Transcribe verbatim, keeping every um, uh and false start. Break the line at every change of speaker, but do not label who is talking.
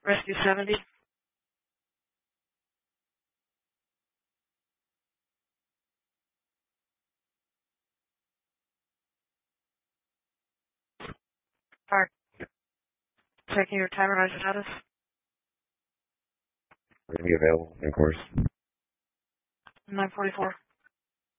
Rescue seventy. Park. Checking your timer rise status.
Ready available, of course.
nine forty-four.